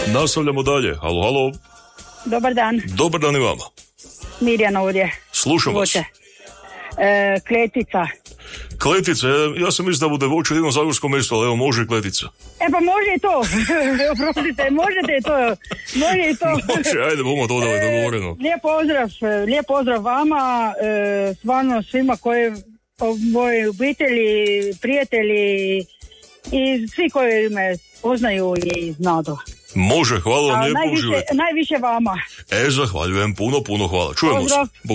Nastavljamo dalje. Halo, halo. Dobar dan. Dobar dan i vama. Mirjana ovdje. Slušam vas. Kletica. Kletica, ja sam mislio da bude voće jedno zagorsko mjesto, ali evo može Kletica. Pa može i to. Oprostite, možete i to. Može i to. Može, ajde, bomo to da je dogovoreno. Lijep pozdrav vama, stvarno svima koji, moji obitelji, prijatelji i svi koji me poznaju i znadu. Može, hvala vam lijepo, uživajte. Najviše vama. Zahvaljujem, puno hvala. Čujemo se.